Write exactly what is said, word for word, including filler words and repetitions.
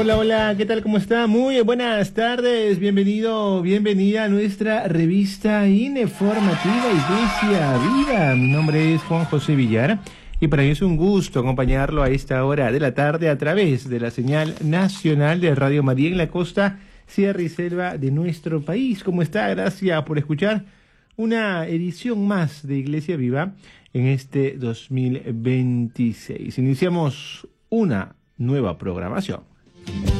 Hola, hola, ¿qué tal? ¿Cómo está? Muy buenas tardes, bienvenido, bienvenida a nuestra revista informativa Iglesia Viva. Mi nombre es Juan José Villar y para mí es un gusto acompañarlo a esta hora de la tarde a través de la señal nacional de Radio María en la costa, sierra y selva de nuestro país. ¿Cómo está? Gracias por escuchar una edición más de Iglesia Viva en este dos mil veintiséis. Iniciamos una nueva programación.